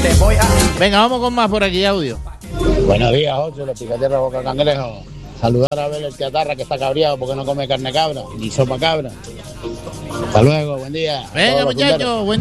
te voy a... Venga, vamos con más por aquí, audio. Buenos días, José, los picateros Boca Cangrejo. Saludar a ver el Teatarra que está cabreado porque no come carne cabra, ni sopa cabra. Hasta luego, buen día. Venga, muchachos, buen